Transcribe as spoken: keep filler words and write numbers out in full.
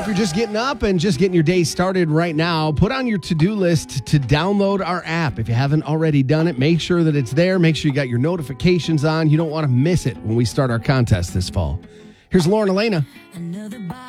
If you're just getting up and just getting your day started right now, put on your to-do list to download our app. If you haven't already done it, make sure that it's there. Make sure you got your notifications on. You don't want to miss it when we start our contest this fall. Here's Lauren Elena.